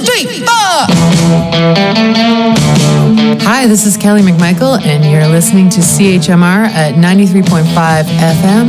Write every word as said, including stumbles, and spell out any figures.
three, four. Hi, this is Kelly McMichael, and you're listening to C H M R at ninety-three point five F M